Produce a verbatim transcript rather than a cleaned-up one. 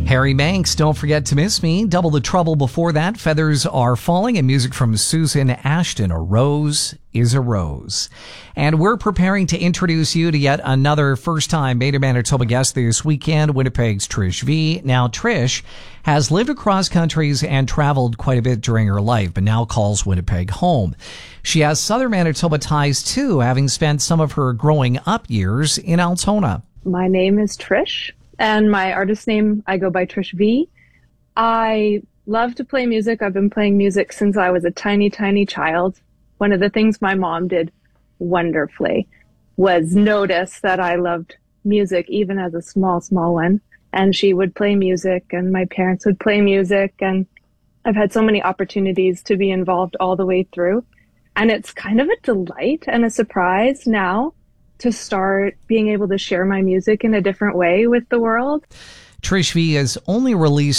Harry Banks, Don't Forget to Miss Me. Double the Trouble before that. Feathers Are Falling, and music from Susan Ashton. A rose is a rose. And we're preparing to introduce you to yet another first-time Mater Manitoba guest this weekend, Winnipeg's Trish V. Now, Trish has lived across countries and traveled quite a bit during her life, but now calls Winnipeg home. She has Southern Manitoba ties, too, having spent some of her growing up years in Altona. My name is Trish. And my artist name, I go by Trish V. I love to play music. I've been playing music since I was a tiny, tiny child. One of the things my mom did wonderfully was notice that I loved music, even as a small, small one. And she would play music, and my parents would play music. And I've had so many opportunities to be involved all the way through. And it's kind of a delight and a surprise now to start being able to share my music in a different way with the world. Trish V has only released